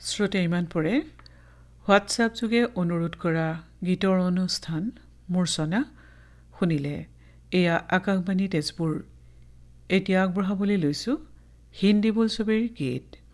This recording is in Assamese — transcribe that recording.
শ্ৰোতে ইমান পৰে হোৱাটছআপ যোগে অনুৰোধ কৰা গীতৰ অনুষ্ঠান মূৰ্ছনা শুনিলে। এয়া আকাশবাণী তেজপুৰ। এতিয়া আগবঢ়াবলৈ লৈছোঁ হিন্দী বোলছবিৰ গীত।